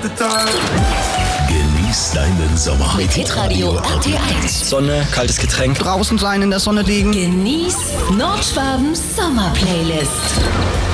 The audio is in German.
Genieß deinen Sommer Mit Hitradio RT1. Sonne, kaltes Getränk. Draußen sein, in der Sonne liegen. Genieß Nordschwabens Sommerplaylist.